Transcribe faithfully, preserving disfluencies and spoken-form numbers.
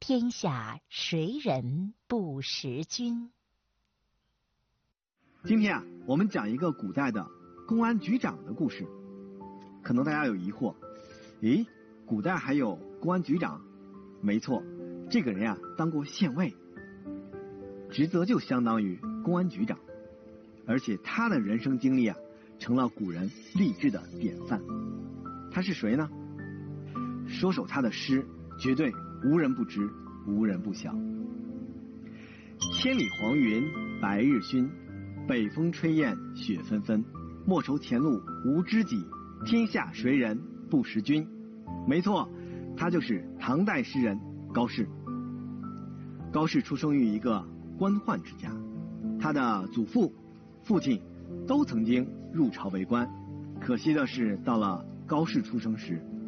天下谁人不识君？ 今天啊，我们讲一个古代的公安局长的故事。可能大家有疑惑，诶，古代还有公安局长？没错，这个人呀、啊、当过县尉，职责就相当于公安局长，而且他的人生经历啊，成了古人励志的典范。他是谁呢？说首他的诗，绝对无人不知，无人不晓。千里黄云白日曛，北风吹雁雪纷纷。莫愁前路无知己，天下谁人不识君。没错，他就是唐代诗人高适。高适出生于一个官宦之家，他的祖父、父亲都曾经入朝为官。可惜的是，到了高适出生时，